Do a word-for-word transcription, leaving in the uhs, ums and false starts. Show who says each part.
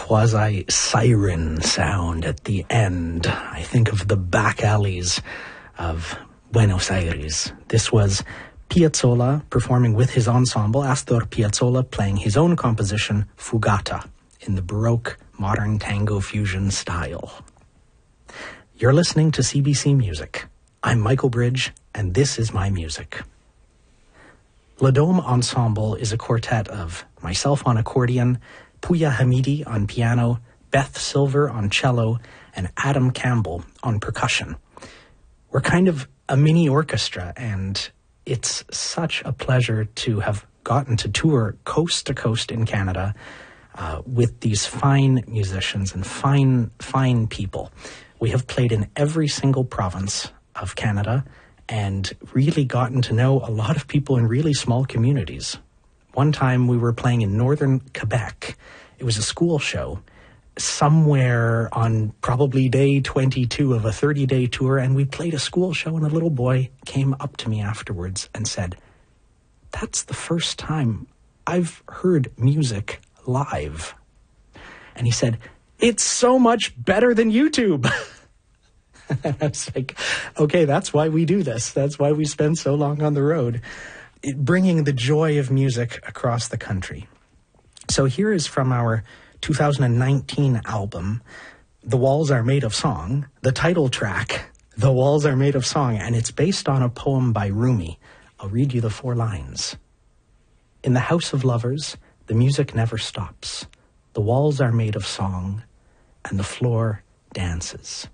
Speaker 1: quasi-siren sound at the end. I think of the back alleys of Buenos Aires. This was Piazzolla performing with his ensemble, Astor Piazzolla playing his own composition, Fugata, in the Baroque modern tango fusion style. You're listening to C B C Music. I'm Michael Bridge, and this is my music. Le Dome Ensemble is a quartet of myself on accordion, Pouya Hamidi on piano, Beth Silver on cello, and Adam Campbell on percussion. We're kind of a mini orchestra, and it's such a pleasure to have gotten to tour coast to coast in Canada uh, with these fine musicians and fine, fine people. We have played in every single province of Canada and really gotten to know a lot of people in really small communities. One time we were playing in northern Quebec. It was a school show somewhere on probably day twenty-two of a thirty-day tour, and we played a school show, and a little boy came up to me afterwards and said, "That's the first time I've heard music live." And he said, "It's so much better than YouTube." And I was like, okay, that's why we do this. That's why we spend so long on the road, it, bringing the joy of music across the country. So here is from our two thousand nineteen album, The Walls Are Made of Song, the title track, The Walls Are Made of Song, and it's based on a poem by Rumi. I'll read you the four lines. In the house of lovers, the music never stops. The walls are made of song, and the floor dances.